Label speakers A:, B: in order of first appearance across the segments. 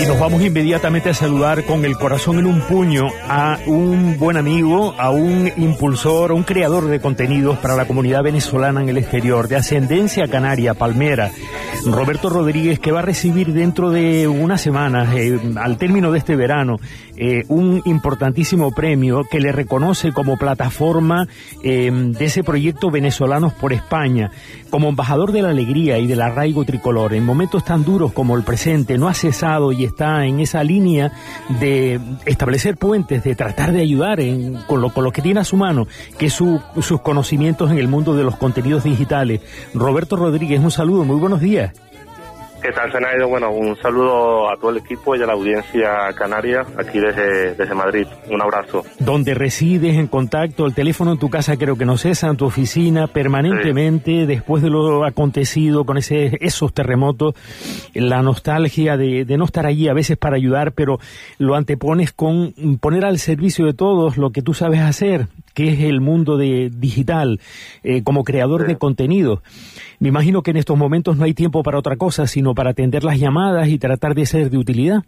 A: Nos vamos inmediatamente a saludar con el corazón en un puño a un buen amigo, a un impulsor, un creador de contenidos para la comunidad venezolana en el exterior, de ascendencia canaria, palmera, Roberto Rodríguez, que va a recibir dentro de unas semanas, al término de este verano, un importantísimo premio que le reconoce como plataforma de ese proyecto Venezolanos por España, como embajador de la alegría y del arraigo tricolor. En momentos tan duros como el presente, no ha cesado y está en esa línea de establecer puentes, de tratar de ayudar con lo que tiene a su mano, que es sus conocimientos en el mundo de los contenidos digitales. Roberto Rodríguez, un saludo, muy buenos días.
B: ¿Qué tal, Zenaida? Bueno, un saludo a todo el equipo y a la audiencia canaria aquí desde Madrid. Un abrazo.
A: Donde resides, en contacto, el teléfono en tu casa creo que no cesa, en tu oficina, permanentemente, sí. Después de lo acontecido con esos terremotos, la nostalgia de no estar allí a veces para ayudar, pero lo antepones con poner al servicio de todos lo que tú sabes hacer, que es el mundo digital, como creador de contenido. Me imagino que en estos momentos no hay tiempo para otra cosa, sino para atender las llamadas y tratar de ser de utilidad.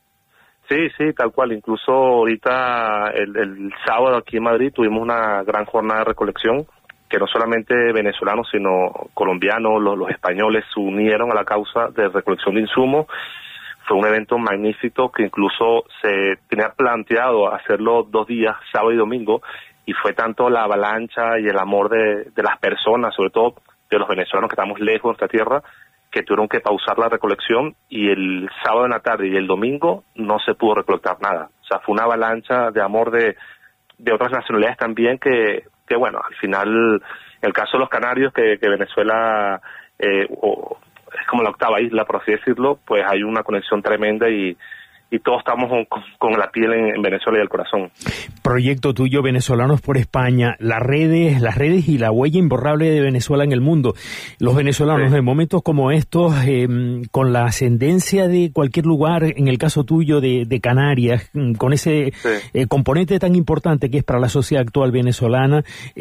B: Sí, tal cual. Incluso ahorita el sábado aquí en Madrid tuvimos una gran jornada de recolección, que no solamente venezolanos, sino colombianos, los españoles se unieron a la causa de recolección de insumos. Fue un evento magnífico que incluso se tenía planteado hacerlo 2 días, sábado y domingo, y fue tanto la avalancha y el amor de las personas, sobre todo de los venezolanos que estamos lejos de nuestra tierra, que tuvieron que pausar la recolección, y el sábado en la tarde y el domingo no se pudo recolectar nada. O sea, fue una avalancha de amor de otras nacionalidades también, que bueno, al final, el caso de los canarios, que Venezuela es como la octava isla, por así decirlo, pues hay una conexión tremenda y todos estamos con la piel en Venezuela y el corazón.
A: Proyecto tuyo, Venezolanos por España, las redes y la huella imborrable de Venezuela en el mundo. Los venezolanos, en momentos como estos, con la ascendencia de cualquier lugar, en el caso tuyo de Canarias, con ese componente tan importante que es para la sociedad actual venezolana,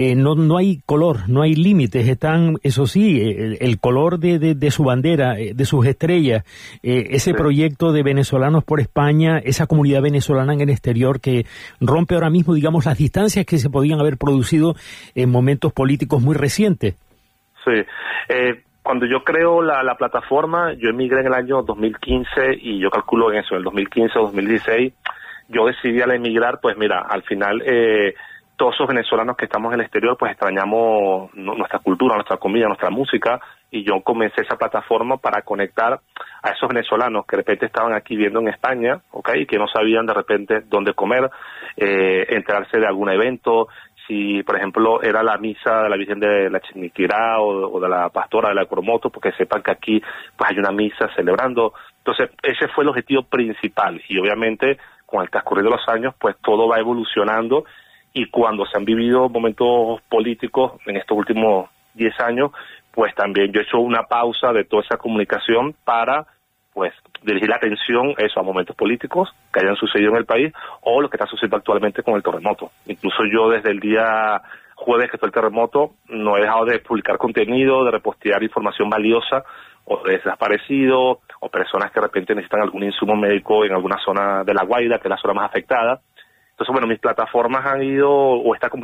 A: no hay color, no hay límites. Están, eso sí, el color de su bandera, de sus estrellas, ese proyecto de Venezolanos por España, esa comunidad venezolana en el exterior que rompe ahora mismo, digamos, las distancias que se podían haber producido en momentos políticos muy recientes.
B: Sí, cuando yo creo la plataforma, yo emigré en el año 2015 y yo calculo en eso, en el 2015 o 2016, yo decidí al emigrar, pues mira, al final todos esos venezolanos que estamos en el exterior, pues extrañamos nuestra cultura, nuestra comida, nuestra música, y yo comencé esa plataforma para conectar a esos venezolanos que de repente estaban aquí viviendo en España, y que no sabían de repente dónde comer, enterarse de algún evento, si por ejemplo era la misa de la Virgen de la Chiniquirá o de la Pastora de la Coromoto, porque sepan que aquí pues hay una misa celebrando. Entonces ese fue el objetivo principal, y obviamente con el transcurrir de los años pues todo va evolucionando, y cuando se han vivido momentos políticos en estos últimos 10 años, pues también yo he hecho una pausa de toda esa comunicación para pues dirigir la atención a momentos políticos que hayan sucedido en el país o lo que está sucediendo actualmente con el terremoto. Incluso yo desde el día jueves que fue el terremoto no he dejado de publicar contenido, de repostear información valiosa o de desaparecidos o personas que de repente necesitan algún insumo médico en alguna zona de La Guaira, que es la zona más afectada. Entonces, bueno, mis plataformas han ido, o esta